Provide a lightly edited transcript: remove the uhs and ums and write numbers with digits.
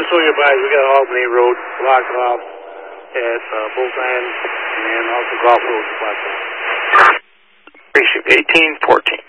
just so you advise, we got Albany Road blocked off at both ends, and also Golf Road blocked off. Precinct 1814.